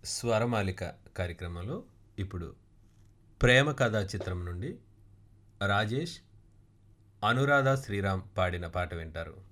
స్వరమాలిక కార్యక్రమంలో ఇప్పుడు ప్రేమ కథా చిత్రం నుండి రాజేష్, అనురాధ శ్రీరామ్ పాడిన పాట వింటారు.